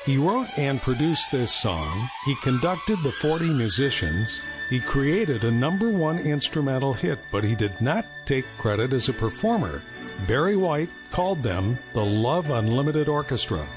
He wrote and produced this song. He conducted the 40 musicians. He created a #1 instrumental hit, but he did not take credit as a performer. Barry White called them the Love Unlimited Orchestra.